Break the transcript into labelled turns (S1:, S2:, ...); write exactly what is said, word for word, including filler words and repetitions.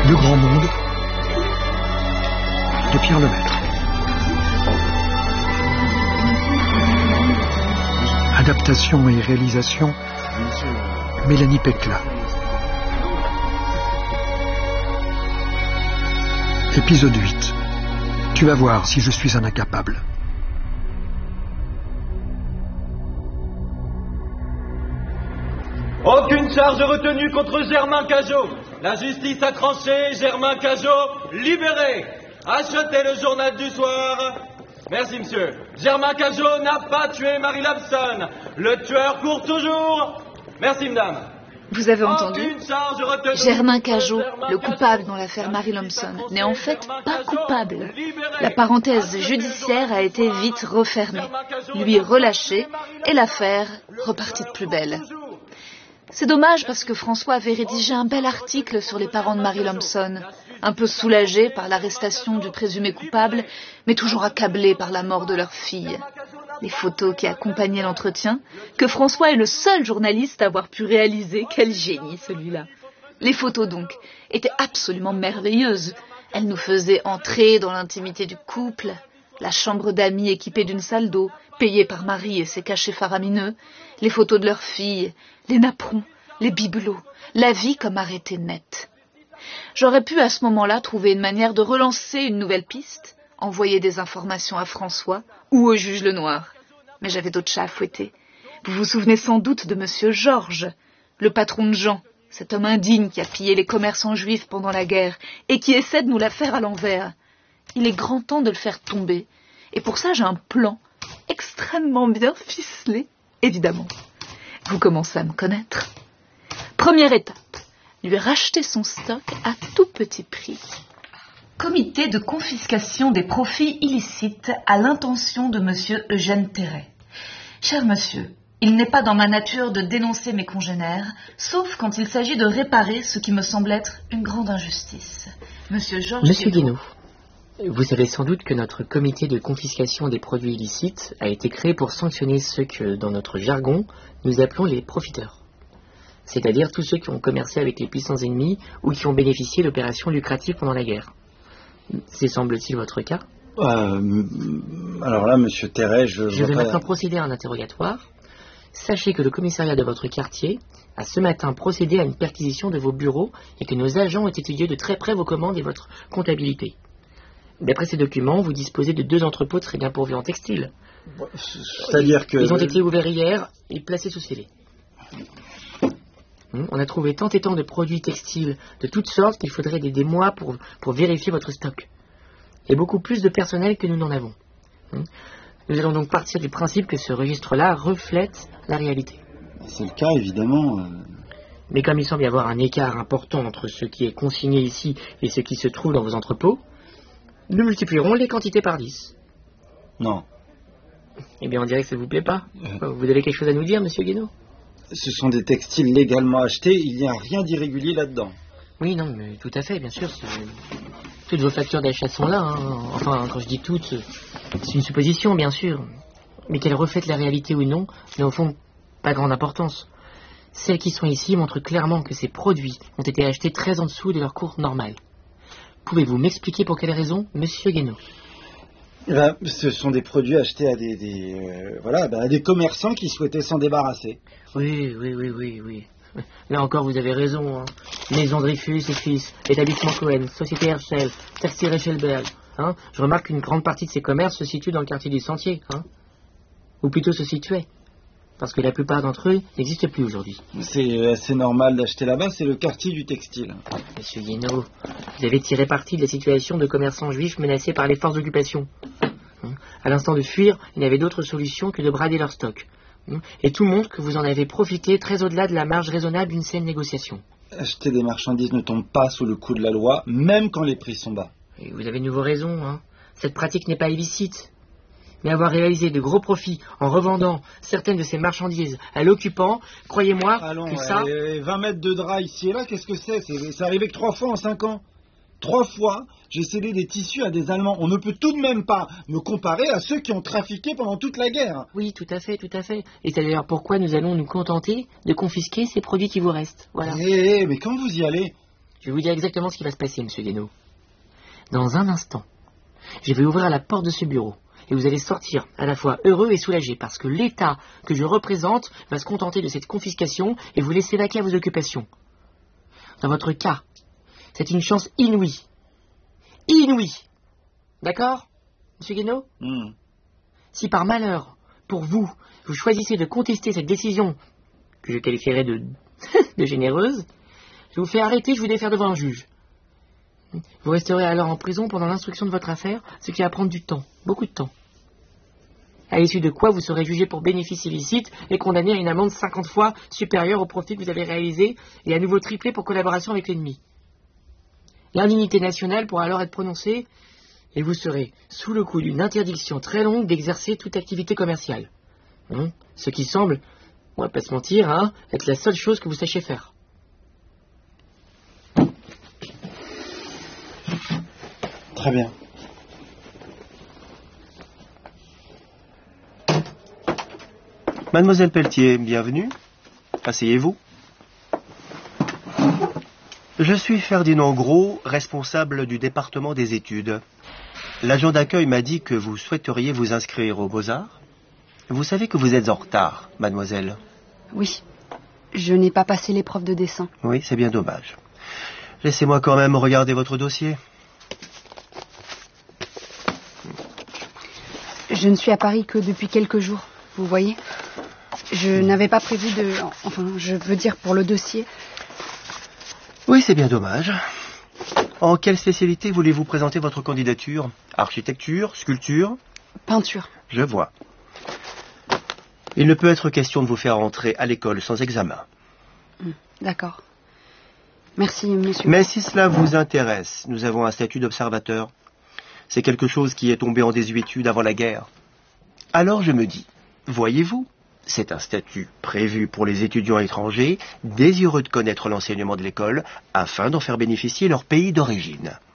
S1: Le Grand Monde de Pierre Lemaître. Adaptation et réalisation Mélanie Pecla. Épisode huit. Tu vas voir si je suis un incapable.
S2: Aucune charge retenue contre Germain Cajot. La justice a tranché, Germain Cajot libéré. Achetez le journal du soir. Merci, monsieur. Germain Cajot n'a pas tué Marie Lamson. Le tueur court toujours. Merci, madame.
S3: Vous avez entendu ? Germain Cajot, le coupable dans l'affaire Marie Lamson, n'est en fait pas coupable. La parenthèse judiciaire a été vite refermée, lui relâché, et l'affaire repartit de plus belle. C'est dommage parce que François avait rédigé un bel article sur les parents de Marie Lamson, un peu soulagés par l'arrestation du présumé coupable, mais toujours accablés par la mort de leur fille. Les photos qui accompagnaient l'entretien, que François est le seul journaliste à avoir pu réaliser. Quel génie, celui-là. Les photos, donc, étaient absolument merveilleuses. Elles nous faisaient entrer dans l'intimité du couple, la chambre d'amis équipée d'une salle d'eau, payée par Marie et ses cachets faramineux, les photos de leur fille, les napperons, les bibelots, la vie comme arrêtée nette. J'aurais pu à ce moment-là trouver une manière de relancer une nouvelle piste, envoyer des informations à François ou au juge Lenoir. Mais j'avais d'autres chats à fouetter. Vous vous souvenez sans doute de monsieur Georges, le patron de Jean, cet homme indigne qui a pillé les commerçants juifs pendant la guerre et qui essaie de nous la faire à l'envers. Il est grand temps de le faire tomber. Et pour ça, j'ai un plan extrêmement bien ficelé, évidemment. Vous commencez à me connaître. Première étape, lui racheter son stock à tout petit prix. Comité de confiscation des profits illicites à l'intention de monsieur Eugène Terray. Cher monsieur, il n'est pas dans ma nature de dénoncer mes congénères, sauf quand il s'agit de réparer ce qui me semble être une grande injustice. Monsieur Georges...
S4: Monsieur Guénaud, vous savez sans doute que notre comité de confiscation des produits illicites a été créé pour sanctionner ceux que, dans notre jargon, nous appelons les profiteurs. C'est-à-dire tous ceux qui ont commercé avec les puissants ennemis ou qui ont bénéficié d'opérations lucratives pendant la guerre. C'est semble-t-il votre cas ?
S5: euh, Alors là, monsieur Terray, je...
S4: Je vais
S5: pas...
S4: maintenant procéder à un interrogatoire. Sachez que le commissariat de votre quartier a ce matin procédé à une perquisition de vos bureaux et que nos agents ont étudié de très près vos commandes et votre comptabilité. D'après ces documents, vous disposez de deux entrepôts très bien pourvus en textile.
S5: C'est-à-dire que...
S4: Ils ont été ouverts hier et placés sous scellé. On a trouvé tant et tant de produits textiles de toutes sortes qu'il faudrait des, des mois pour, pour vérifier votre stock. Et beaucoup plus de personnel que nous n'en avons. Nous allons donc partir du principe que ce registre-là reflète la réalité.
S5: C'est le cas, évidemment.
S4: Mais comme il semble y avoir un écart important entre ce qui est consigné ici et ce qui se trouve dans vos entrepôts, nous multiplierons les quantités par dix.
S5: Non.
S4: Eh bien, on dirait que ça ne vous plaît pas. Euh... Vous avez quelque chose à nous dire, monsieur Guénaud ?
S5: Ce sont des textiles légalement achetés, il n'y a rien d'irrégulier là-dedans.
S4: Oui, non, mais tout à fait, bien sûr. Toutes vos factures d'achat sont là. Hein. Enfin, quand je dis toutes, c'est une supposition, bien sûr. Mais qu'elles reflètent la réalité ou non, n'a au fond pas grande importance. Celles qui sont ici montrent clairement que ces produits ont été achetés très en dessous de leur cours normal. Pouvez-vous m'expliquer pour quelle raison, monsieur Guénaud ?
S5: Ben, ce sont des produits achetés à des, des, euh, voilà, ben, à des commerçants qui souhaitaient s'en débarrasser.
S4: Oui, oui, oui, oui, oui. Là encore, vous avez raison. Hein. Maison Dreyfus et Fils, établissement Cohen, Société Herschel, Taxi Rechelberg. Hein. Je remarque qu'une grande partie de ces commerces se situe dans le quartier du Sentier. Hein. Ou plutôt se situait. Parce que la plupart d'entre eux n'existent plus aujourd'hui.
S5: C'est assez normal d'acheter là-bas, c'est le quartier du textile.
S4: Monsieur Guénaud, vous avez tiré parti de la situation de commerçants juifs menacés par les forces d'occupation. À l'instant de fuir, il n'y avait d'autre solution que de brader leur stock. Et tout montre que vous en avez profité très au-delà de la marge raisonnable d'une saine négociation.
S5: Acheter des marchandises ne tombe pas sous le coup de la loi, même quand les prix sont bas.
S4: Et vous avez de nouveau raison, hein. Cette pratique n'est pas illicite. Mais avoir réalisé de gros profits en revendant certaines de ces marchandises à l'occupant, croyez-moi
S5: Allons,
S4: que ça...
S5: Euh, vingt mètres de drap ici et là, qu'est-ce que c'est, c'est C'est arrivé que trois fois en cinq ans. Trois fois, j'ai cédé des tissus à des Allemands. On ne peut tout de même pas me comparer à ceux qui ont trafiqué pendant toute la guerre.
S4: Oui, tout à fait, tout à fait. Et c'est d'ailleurs pourquoi nous allons nous contenter de confisquer ces produits qui vous restent. Voilà.
S5: Eh, mais quand vous y allez,
S4: Je vais vous dire exactement ce qui va se passer, monsieur Guénaud. Dans un instant, je vais ouvrir la porte de ce bureau. Et vous allez sortir à la fois heureux et soulagé, parce que l'État que je représente va se contenter de cette confiscation et vous laisser vaquer à vos occupations. Dans votre cas, c'est une chance inouïe. Inouïe. D'accord, monsieur Guénaud?
S5: Mmh.
S4: Si par malheur, pour vous, vous choisissez de contester cette décision, que je qualifierais de, de généreuse, je vous fais arrêter, je vous défère devant un juge. Vous resterez alors en prison pendant l'instruction de votre affaire, ce qui va prendre du temps, beaucoup de temps. À l'issue de quoi vous serez jugé pour bénéfice illicite et condamné à une amende cinquante fois supérieure au profit que vous avez réalisé et à nouveau triplé pour collaboration avec l'ennemi. L'indignité nationale pourra alors être prononcée et vous serez sous le coup d'une interdiction très longue d'exercer toute activité commerciale. Hein, ce qui semble, on va pas se mentir, hein, être la seule chose que vous sachiez faire.
S5: Très bien.
S6: Mademoiselle Pelletier, bienvenue. Asseyez-vous. Je suis Ferdinand Gros, responsable du département des études. L'agent d'accueil m'a dit que vous souhaiteriez vous inscrire aux Beaux-Arts. Vous savez que vous êtes en retard, mademoiselle.
S7: Oui. Je n'ai pas passé l'épreuve de dessin.
S6: Oui, c'est bien dommage. Laissez-moi quand même regarder votre dossier.
S7: Je ne suis à Paris que depuis quelques jours, vous voyez. Je n'avais pas prévu de... Enfin, je veux dire pour le dossier.
S6: Oui, c'est bien dommage. En quelle spécialité voulez-vous présenter votre candidature? Architecture, sculpture?
S7: Peinture.
S6: Je vois. Il ne peut être question de vous faire entrer à l'école sans examen.
S7: D'accord. Merci, monsieur.
S6: Mais si cela vous intéresse, nous avons un statut d'observateur. C'est quelque chose qui est tombé en désuétude avant la guerre. Alors je me dis, voyez-vous, c'est un statut prévu pour les étudiants étrangers, désireux de connaître l'enseignement de l'école, afin d'en faire bénéficier leur pays d'origine.